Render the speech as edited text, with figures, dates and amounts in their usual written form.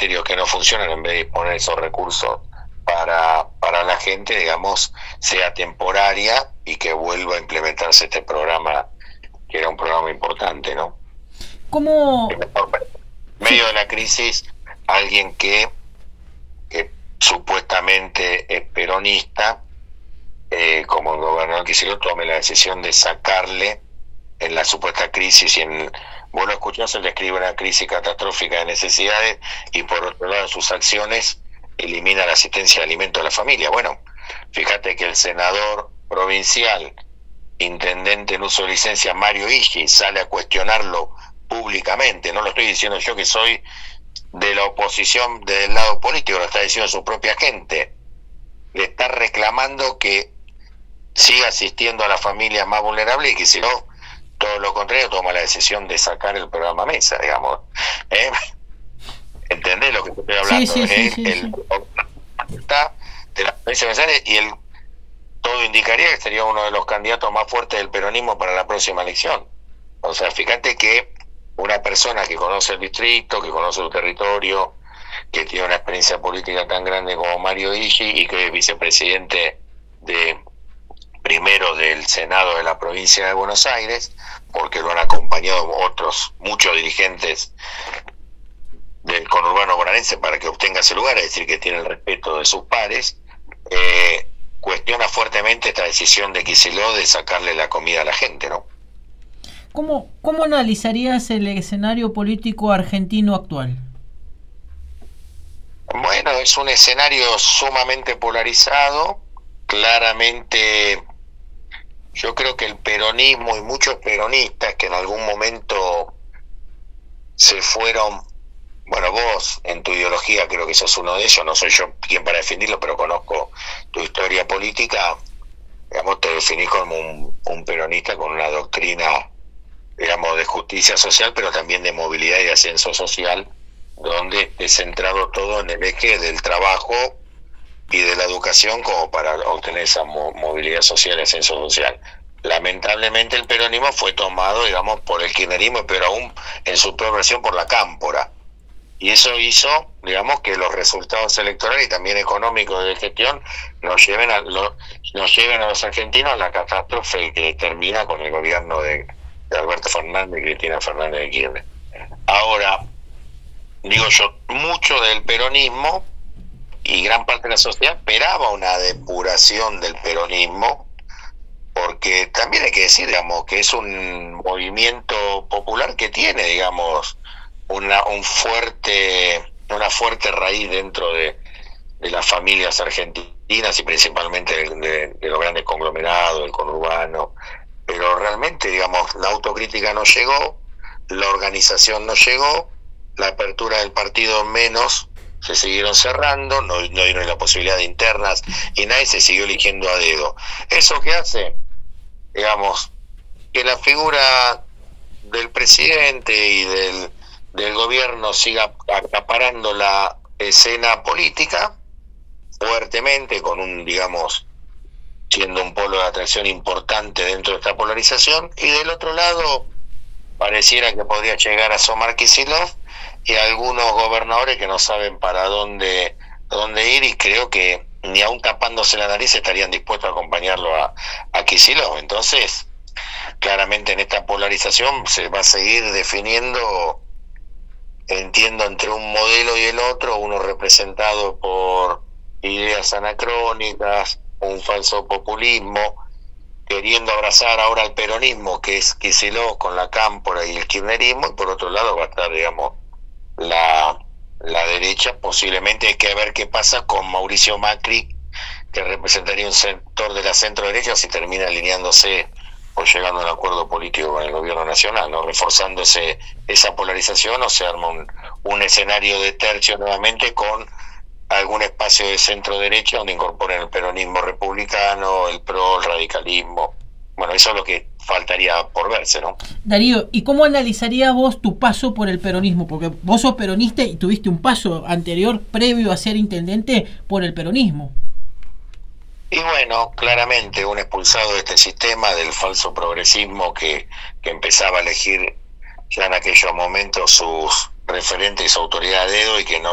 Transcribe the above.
ministerios que no funcionan, en vez de disponer esos recursos para la gente, digamos, sea temporaria y que vuelva a implementarse este programa, que era un programa importante, ¿no? ¿Cómo? En medio de la crisis, alguien que supuestamente es peronista, como el gobernador Kicillof, tome la decisión de sacarle en la supuesta crisis, vos lo escuchás, él describe una crisis catastrófica de necesidades y por otro lado en sus acciones elimina la asistencia de alimentos a la familia. Bueno, fíjate que el senador provincial, intendente en uso de licencia, Mario Ischia, sale a cuestionarlo públicamente. No lo estoy diciendo yo, que soy de la oposición del lado político, lo está diciendo su propia gente. Le está reclamando que siga asistiendo a las familias más vulnerables y que si no, todo lo contrario, toma la decisión de sacar el programa Mesa, digamos. ¿Entendés lo que te estoy hablando? Sí. De las provincias mensuales, y todo indicaría que sería uno de los candidatos más fuertes del peronismo para la próxima elección. O sea, fíjate que una persona que conoce el distrito, que conoce su territorio, que tiene una experiencia política tan grande como Mario Ischia y que es vicepresidente primero del Senado de la provincia de Buenos Aires, porque lo han acompañado muchos dirigentes del conurbano bonaerense para que obtenga ese lugar, es decir, que tiene el respeto de sus pares, cuestiona fuertemente esta decisión de Kicillof de sacarle la comida a la gente, ¿no? ¿Cómo analizarías el escenario político argentino actual? Bueno, es un escenario sumamente polarizado. Claramente, yo creo que el peronismo y muchos peronistas que en algún momento se fueron, bueno, vos en tu ideología creo que sos uno de ellos, no soy yo quien para definirlo, pero conozco tu historia política, digamos, te definís como un peronista con una doctrina, digamos, de justicia social, pero también de movilidad y de ascenso social, donde es centrado todo en el eje del trabajo y de la educación como para obtener esa movilidad social y ascenso social. Lamentablemente el peronismo fue tomado, digamos, por el kirchnerismo, pero aún en su peor versión por la cámpora. Y eso hizo, digamos, que los resultados electorales y también económicos de gestión nos lleven a los argentinos a la catástrofe que termina con el gobierno de Alberto Fernández y Cristina Fernández de Kirchner. Ahora, digo yo, mucho del peronismo y gran parte de la sociedad esperaba una depuración del peronismo, porque también hay que decir, digamos, que es un movimiento popular que tiene, digamos, una fuerte raíz dentro de las familias argentinas y principalmente de los grandes conglomerados, del conurbano, pero realmente, digamos, la autocrítica no llegó, la organización no llegó, la apertura del partido menos, se siguieron cerrando, no dieron la posibilidad de internas y nadie se siguió eligiendo a dedo. ¿Eso qué hace? Digamos, que la figura del presidente y del gobierno siga acaparando la escena política fuertemente, con digamos, siendo un polo de atracción importante dentro de esta polarización, y del otro lado pareciera que podría llegar a asomar Kicillof y algunos gobernadores que no saben para dónde ir, y creo que ni aún tapándose la nariz estarían dispuestos a acompañarlo a Kicillof. Entonces, claramente en esta polarización se va a seguir definiendo, entiendo, entre un modelo y el otro, uno representado por ideas anacrónicas, un falso populismo, queriendo abrazar ahora al peronismo, que es Kicillof con la cámpora y el kirchnerismo, y por otro lado va a estar, digamos, la derecha. Posiblemente hay que ver qué pasa con Mauricio Macri, que representaría un sector de la centro derecha si termina alineándose o llegando a un acuerdo político con el gobierno nacional, ¿no? Reforzando esa polarización, o se arma un escenario de tercio nuevamente con algún espacio de centro derecha donde incorporen el peronismo republicano, el PRO, el radicalismo. Bueno, eso es lo que faltaría por verse, ¿no? Darío, ¿y cómo analizarías vos tu paso por el peronismo? Porque vos sos peronista y tuviste un paso anterior, previo a ser intendente, por el peronismo. Y bueno, claramente un expulsado de este sistema, del falso progresismo que empezaba a elegir ya en aquellos momentos sus referentes y su autoridad a dedo, y que no